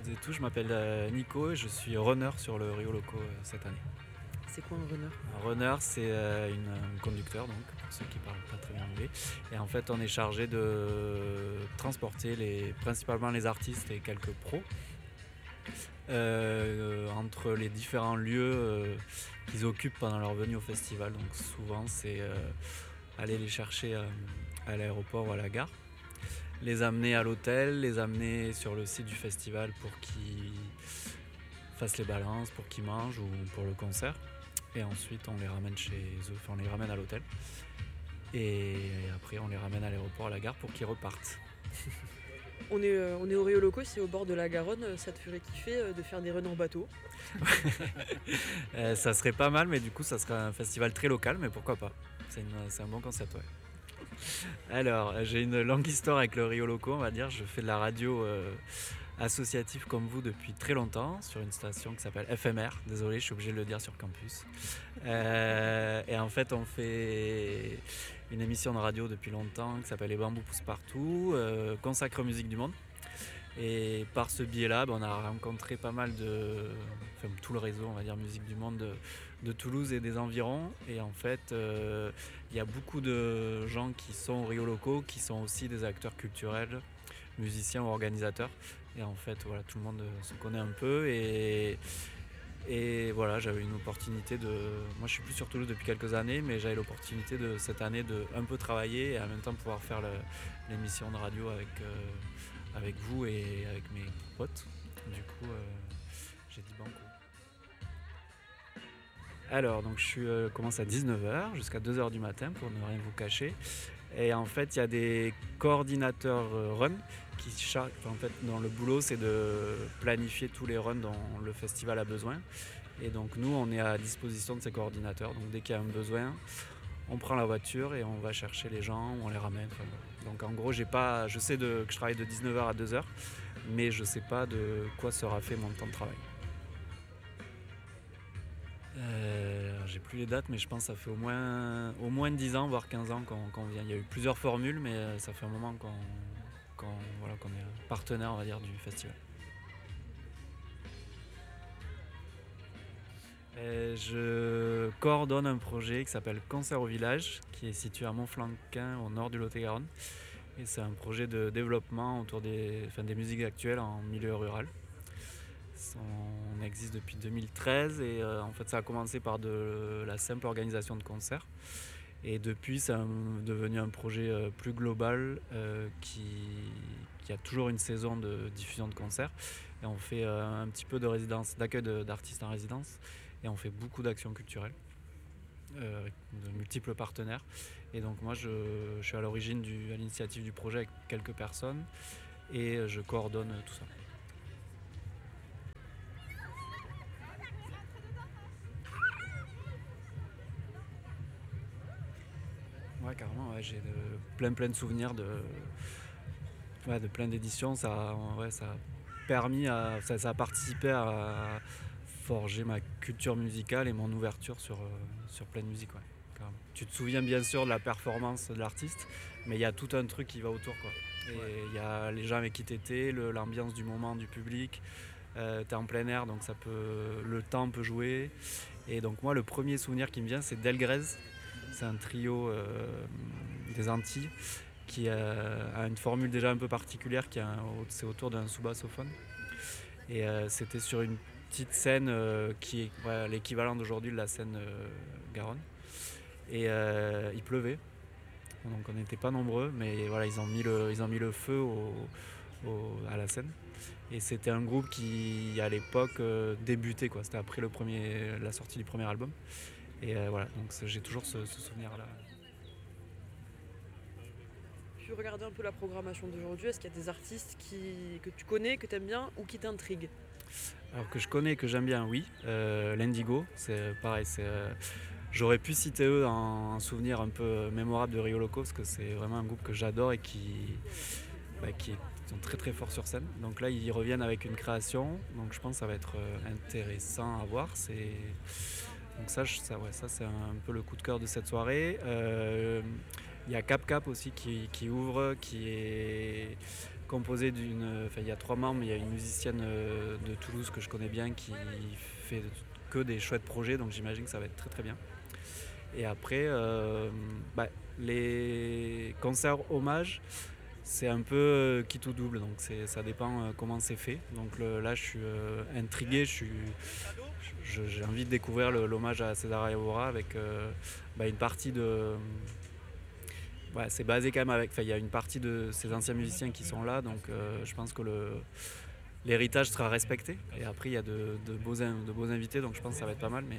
et tout, je m'appelle Nico et je suis runner sur le Rio Loco cette année. C'est quoi un runner? Un runner, c'est un conducteur, donc, pour ceux qui parlent pas très bien anglais. Et en fait, on est chargé de transporter principalement les artistes et quelques pros entre les différents lieux qu'ils occupent pendant leur venue au festival. Donc souvent, c'est aller les chercher à l'aéroport ou à la gare, les amener à l'hôtel, les amener sur le site du festival pour qu'ils fassent les balances, pour qu'ils mangent ou pour le concert. Et ensuite, on les ramène chez eux, on les ramène à l'hôtel. Et après, on les ramène à l'aéroport, à la gare pour qu'ils repartent. On est au Rio Loco, c'est au bord de la Garonne. Ça te ferait kiffer de faire des runs en bateau? Ça serait pas mal, mais du coup, ça serait un festival très local, mais pourquoi pas. C'est un bon concept, ouais. Alors, j'ai une longue histoire avec le Rio Loco, on va dire. Je fais de la radio associative comme vous depuis très longtemps, sur une station qui s'appelle FMR. Désolé, je suis obligé de le dire sur campus. Et en fait, on fait une émission de radio depuis longtemps qui s'appelle Les Bambous poussent partout, consacrée aux musiques du monde. Et par ce biais-là, on a rencontré pas mal tout le réseau, on va dire, musique du monde de Toulouse et des environs. Et en fait, il y a beaucoup de gens qui sont au Rio Loco, qui sont aussi des acteurs culturels, musiciens ou organisateurs. Et en fait, voilà, tout le monde se connaît un peu. Et voilà, j'avais une opportunité de... Moi, je suis plus sur Toulouse depuis quelques années, mais j'avais l'opportunité cette année de un peu travailler et en même temps pouvoir faire l'émission de radio avec vous et avec mes potes. Du coup, j'ai dit banco. Alors, donc je commence à 19h jusqu'à 2h du matin pour ne rien vous cacher. Et en fait, il y a des coordinateurs run dont le boulot, c'est de planifier tous les runs dont le festival a besoin. Et donc, nous, on est à disposition de ces coordinateurs. Donc, dès qu'il y a un besoin, on prend la voiture et on va chercher les gens, on les ramène. Donc en gros, je sais que je travaille de 19h à 2h, mais je ne sais pas de quoi sera fait mon temps de travail. J'ai plus les dates, mais je pense que ça fait au moins 10 ans, voire 15 ans qu'on vient. Il y a eu plusieurs formules, mais ça fait un moment qu'on est partenaire, on va dire, du festival. Je coordonne un projet qui s'appelle Concert au village, qui est situé à Montflanquin, au nord du Lot-et-Garonne. Et c'est un projet de développement autour des musiques actuelles en milieu rural. On existe depuis 2013 et en fait ça a commencé par de la simple organisation de concerts. Et depuis, c'est devenu un projet plus global qui a toujours une saison de diffusion de concerts. Et on fait un petit peu d'accueil d'artistes en résidence. Et on fait beaucoup d'actions culturelles, avec de multiples partenaires. Et donc moi, je suis à l'initiative du projet avec quelques personnes. Et je coordonne tout ça. Ouais, carrément, ouais, j'ai plein de souvenirs de plein d'éditions. Ça a permis, ça a participé à forger ma culture musicale et mon ouverture sur plein de musique. Ouais, carrément. Tu te souviens bien sûr de la performance de l'artiste, mais il y a tout un truc qui va autour, quoi. Et il y a les gens avec qui t'étais, l'ambiance du moment, du public. T'es en plein air, donc le temps peut jouer. Et donc moi, le premier souvenir qui me vient, c'est Delgrès. C'est un trio des Antilles qui a une formule déjà un peu particulière, c'est autour d'un sous-bassophone. Et c'était sur une petite scène qui est l'équivalent d'aujourd'hui de la scène Garonne. Et il pleuvait, donc on n'était pas nombreux, mais voilà, ils ont mis le feu à la scène. Et c'était un groupe qui, à l'époque, débutait, quoi. C'était après la sortie du premier album. Et voilà, donc j'ai toujours ce souvenir-là. Tu regardais un peu la programmation d'aujourd'hui, est-ce qu'il y a des artistes que tu connais, que tu aimes bien ou qui t'intriguent? Alors que je connais, que j'aime bien, oui. L'Indigo, c'est pareil. J'aurais pu citer eux en souvenir un peu mémorable de Rio Loco, parce que c'est vraiment un groupe que j'adore et qui sont très très forts sur scène. Donc là, ils reviennent avec une création, donc je pense que ça va être intéressant à voir. Donc ça c'est un peu le coup de cœur de cette soirée. Il y a Cap Cap aussi qui ouvre, qui est composé il y a 3 membres, mais il y a une musicienne de Toulouse que je connais bien qui fait que des chouettes projets, donc j'imagine que ça va être très très bien. Et après, les concerts hommages, c'est un peu qui tout double, donc ça dépend comment c'est fait. Donc là, je suis intrigué, j'ai envie de découvrir l'hommage à César Évora avec une partie de... c'est basé quand même il y a une partie de ces anciens musiciens qui sont là, donc je pense que l'héritage sera respecté. Et après, il y a de beaux invités, donc je pense que ça va être pas mal. Mais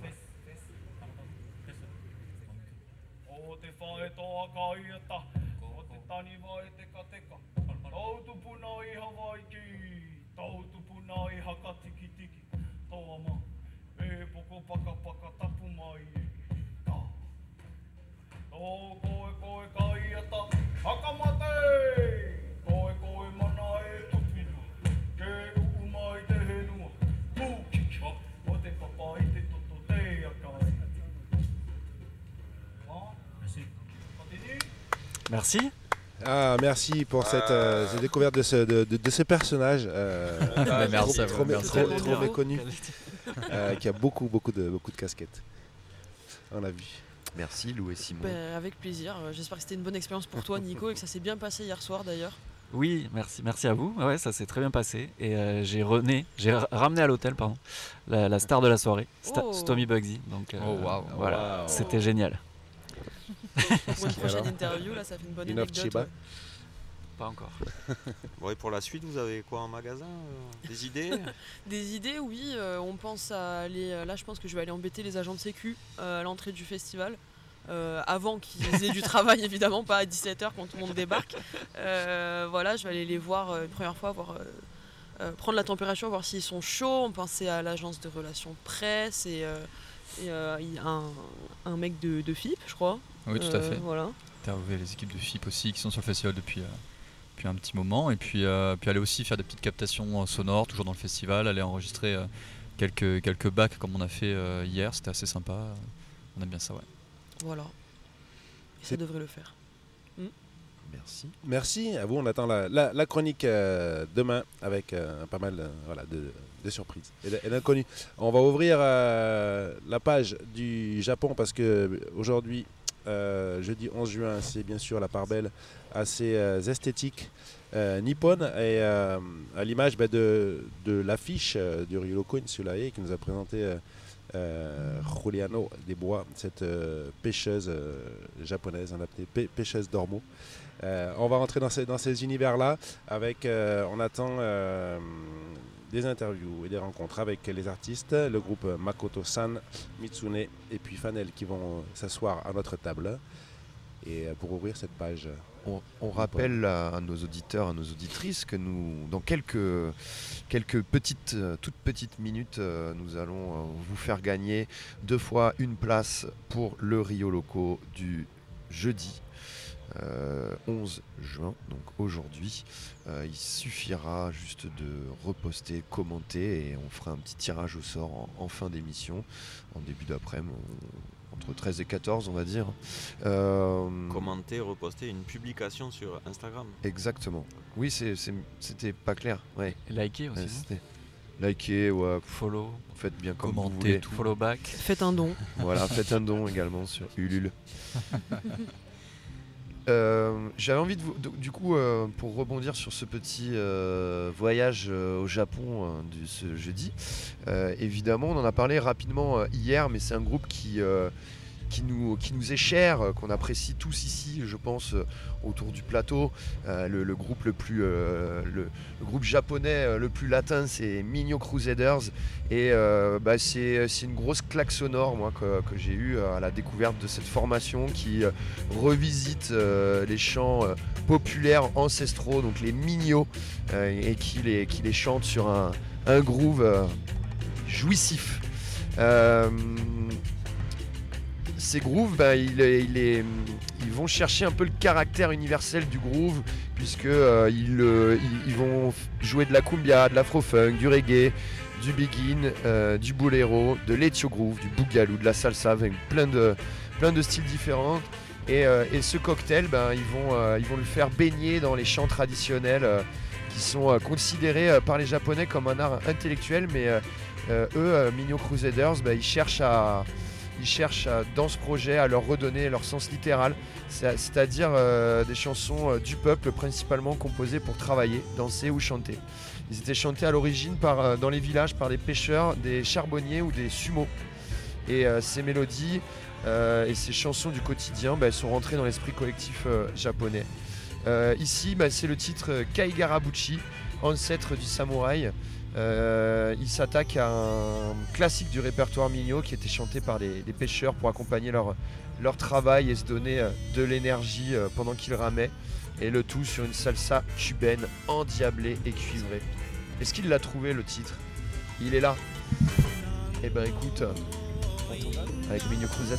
merci. Ah, merci pour cette découverte de ce personnage trop méconnu, qui a beaucoup de casquettes. On l'a vu. Merci Lou et Simon. Avec plaisir. J'espère que c'était une bonne expérience pour toi, Nico, et que ça s'est bien passé hier soir d'ailleurs. Oui, merci à vous. Ouais, ça s'est très bien passé. Et j'ai ramené à l'hôtel la star de la soirée, Stomy Bugsy. Donc voilà, c'était génial. Pour une prochaine interview, là, ça fait une bonne anecdote. Ouais. Pas encore. Et pour la suite, vous avez quoi en magasin des idées? Des idées, oui. On pense à aller... Là, je pense que je vais aller embêter les agents de sécu à l'entrée du festival. Avant qu'ils aient du travail, évidemment, pas à 17h quand tout le monde débarque. Je vais aller les voir une première fois, prendre la température, voir s'ils sont chauds. On pensait à l'agence de relations presse et un mec de FIP, je crois. Oui, tout à fait. Voilà. Interviewer les équipes de FIP aussi qui sont sur le festival depuis un petit moment. Et puis aller aussi faire des petites captations sonores, toujours dans le festival, aller enregistrer quelques bacs comme on a fait hier. C'était assez sympa. On aime bien ça, ouais. Voilà. Et ça devrait le faire. Merci à vous. On attend la chronique demain avec pas mal de surprises et d'inconnus. On va ouvrir la page du Japon parce que aujourd'hui, jeudi 11 juin, c'est bien sûr la part belle assez esthétique nippone et à l'image de l'affiche du Ryoloko Insulae qui nous a présenté Juliano Desbois, cette pêcheuse japonaise, on appelée pêcheuse d'ormeaux. On va rentrer dans ces univers-là avec, on attend des interviews et des rencontres avec les artistes, le groupe Makoto-san, Mitsune et puis Fanel qui vont s'asseoir à notre table et pour ouvrir cette page. On rappelle à nos auditeurs, à nos auditrices que nous, dans quelques toutes petites minutes, nous allons vous faire gagner 2 fois une place pour le Ryoloko du jeudi 11 juin, donc aujourd'hui. Il suffira juste de reposter, commenter et on fera un petit tirage au sort en fin d'émission, en début d'après-midi, entre 13 et 14 on va dire. Commenter, reposter une publication sur Instagram. Exactement. Oui, c'était pas clair. Ouais. Et liker aussi. Liker, follow. Faites bien comme commenter, vous voulez. tout. Follow back. Faites un don. Voilà, faites un don également sur Ulule. J'avais envie du coup, pour rebondir sur ce petit voyage au Japon ce jeudi, évidemment on en a parlé rapidement hier, mais c'est un groupe qui nous est cher, qu'on apprécie tous ici, je pense, autour du plateau. Le groupe le groupe japonais le plus latin, c'est Minho Crusaders, et c'est une grosse claque sonore moi que j'ai eue à la découverte de cette formation qui revisite les chants populaires ancestraux, donc les Minho, et qui les chante sur un groove jouissif. Ces grooves, ils vont chercher un peu le caractère universel du groove, puisque ils vont jouer de la cumbia, de l'afro-funk, du reggae, du begin, du bolero, de l'ethio groove, du boogaloo, de la salsa, avec plein de styles différents. Et ce cocktail, ils vont le faire baigner dans les chants traditionnels qui sont considérés par les Japonais comme un art intellectuel, mais eux, Minyo Crusaders, ils cherchent dans ce projet à leur redonner leur sens littéral, c'est-à-dire des chansons du peuple principalement composées pour travailler, danser ou chanter. Ils étaient chantés à l'origine dans les villages par des pêcheurs, des charbonniers ou des sumo. Et ces mélodies et ces chansons du quotidien, elles sont rentrées dans l'esprit collectif japonais. Ici, c'est le titre Kaigarabuchi, ancêtre du samouraï. Il s'attaque à un classique du répertoire Minyo qui était chanté par les pêcheurs pour accompagner leur travail et se donner de l'énergie pendant qu'ils ramaient. Et le tout sur une salsa cubaine endiablée et cuivrée. Est-ce qu'il l'a trouvé, le titre? Il est là. Eh ben écoute, avec Minyo Crusaders.